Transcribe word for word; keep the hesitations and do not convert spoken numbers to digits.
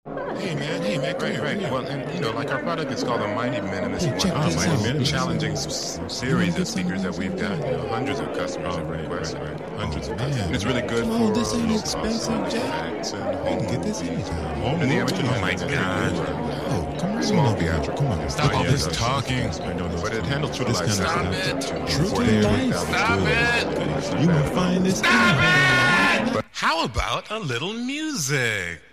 Hey man, hey man, come Right, here, right. come here. Well, and you know, like our product is called the Mighty Minimalist Hey, check One. this It's out. a Check this challenging out. s- You series wanna of get some speakers of that this we've got. You know, hundreds of customers Oh, have right, requested. right, right. Hundreds Oh, of customers. man. And it's really good Come for on, this uh, ain't low expensive, cost Jack. artifacts and You home can get this movies. anytime. Home And the movies, amateur you oh my got god. Oh, come on. Small over here. theatrical. Come on. Stop all Yeah, this those- talking. I know those But it two. handles true to This life kind of sound. stuff. Stop True to it. life. Stop Good. it. You will find this. Stop it. How about a little music?